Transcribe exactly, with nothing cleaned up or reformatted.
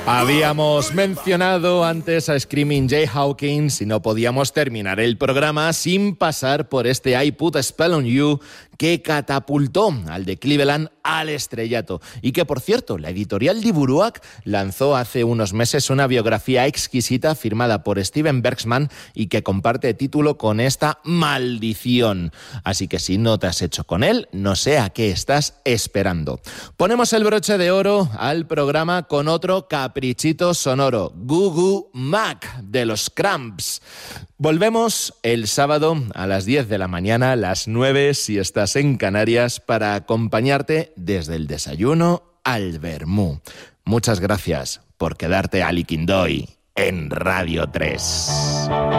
Habíamos mencionado antes a Screaming Jay Hawkins y no podíamos terminar el programa sin pasar por este I Put a Spell on You que catapultó al de Cleveland al estrellato y que, por cierto, la editorial Dibburuak lanzó hace unos meses una biografía exquisita firmada por Steven Bergsman y que comparte título con esta maldición. Así que si no te has hecho con él, no sé a qué estás esperando. Ponemos el broche de oro al programa con otro caprichito sonoro, Goo Goo Mac de los Cramps. Volvemos el sábado a las diez de la mañana, las nueve si estás en Canarias, para acompañarte desde el desayuno al vermú. Muchas gracias por quedarte a Liquindoy en Radio tres.